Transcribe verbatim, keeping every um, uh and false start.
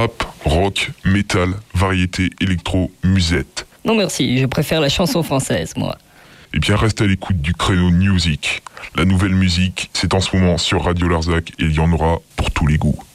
Rap, rock, métal, variété, électro, musette. Non merci, je préfère la chanson française, moi. Eh bien, reste à l'écoute du créneau Music. La nouvelle musique, c'est en ce moment sur Radio Larzac et il y en aura pour tous les goûts.